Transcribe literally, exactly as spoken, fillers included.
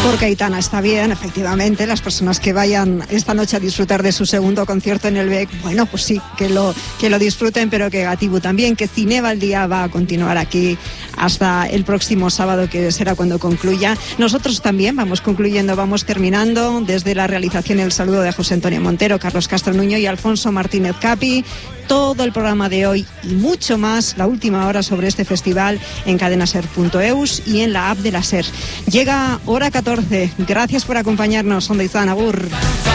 Porque Aitana está bien, efectivamente, las personas que vayan esta noche a disfrutar de su segundo concierto en el B E C, bueno, pues sí, que lo, que lo disfruten, pero que Gatibu también, que Cineba al Día va a continuar aquí hasta el próximo sábado, que será cuando concluya. Nosotros también vamos concluyendo, vamos terminando. Desde la realización, el saludo de José Antonio Montero, Carlos Castro Nuño y Alfonso Martínez Capi. Todo el programa de hoy y mucho más, la última hora sobre este festival en cadenaser punto eus y en la app de la SER. Llega hora catorce. Gracias por acompañarnos. Onda Izan, agur.